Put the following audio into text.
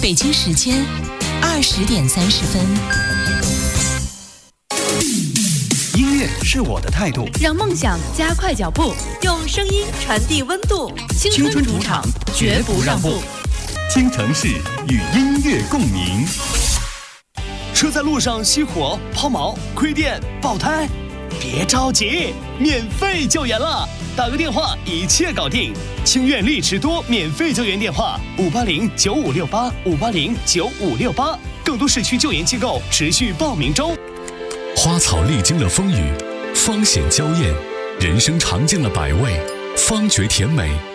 北京时间20点30分。 音乐是我的态度， 让梦想加快脚步，用声音传递温度。青春主场，绝不让步。 听城市与音乐共鸣。 车在路上熄火、抛锚、亏电、爆胎，别着急，免费救援了，打个电话一切搞定。清苑丽驰多免费救援电话5809568，5809568，更多市区救援机构持续报名中。 花草历经了风雨，芳显娇艳；人生尝尽了百味，方觉甜美。